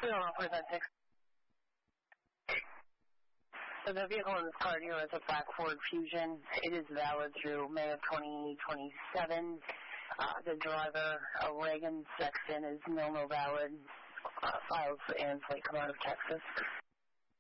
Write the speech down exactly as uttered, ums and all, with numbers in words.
six. So the vehicle in this car dealer is a black Ford Fusion. It is valid through May of twenty twenty-seven. Uh, the driver, uh, Reagan Sexton, is no no valid. Uh, files and plate come out of Texas.